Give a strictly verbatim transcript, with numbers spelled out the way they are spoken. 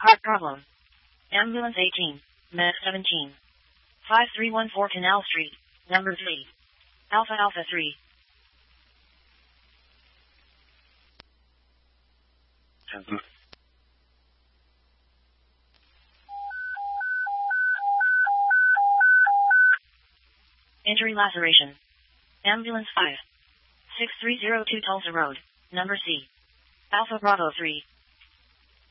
Heart problem. Ambulance eighteen, Med seventeen. five three one four Canal Street, number three. Alpha Alpha three. Injury laceration. Ambulance five. six three zero two Tulsa Road, number C. Alpha Bravo three.